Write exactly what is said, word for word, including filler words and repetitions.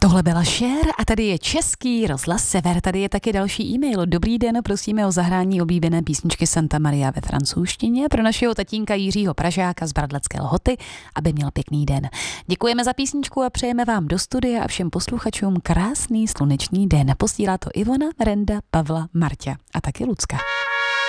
Tohle byla Cher a tady je Český rozhlas Sever. Tady je taky další e-mail. Dobrý den, prosíme o zahrání oblíbené písničky Santa Maria ve francouzštině pro našeho tatínka Jiřího Pražáka z Bradlecké Lhoty, aby měl pěkný den. Děkujeme za písničku a přejeme vám do studia a všem posluchačům krásný slunečný den. Posílá to Ivona, Renda, Pavla, Marťa a taky Lucka.